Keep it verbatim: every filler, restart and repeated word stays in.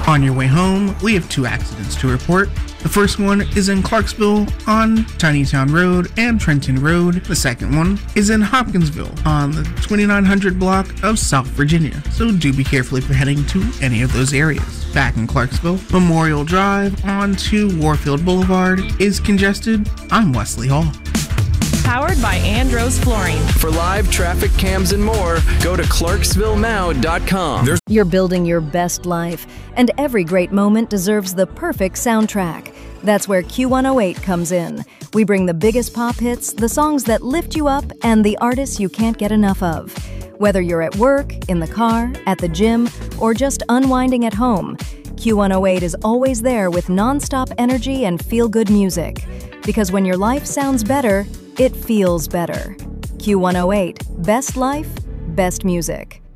On your way home, we have two accidents to report. The first one is in Clarksville on Tinytown Road and Trenton Road. The second one is in Hopkinsville on the twenty-nine hundred block of South Virginia, so do be careful if you're heading to any of those areas. Back in Clarksville, Memorial Drive onto Warfield Boulevard is congested. I'm Wesley Hall. Powered by Andros Flooring. For live traffic cams and more, go to clarksville now dot com. There's You're building your best life, and every great moment deserves the perfect soundtrack. That's where Q one oh eight comes in. We bring the biggest pop hits, the songs that lift you up, and the artists you can't get enough of. Whether you're at work, in the car, at the gym, or just unwinding at home, Q one oh eight is always there with non-stop energy and feel-good music. Because when your life sounds better, it feels better. Q one oh eight, best life, best music.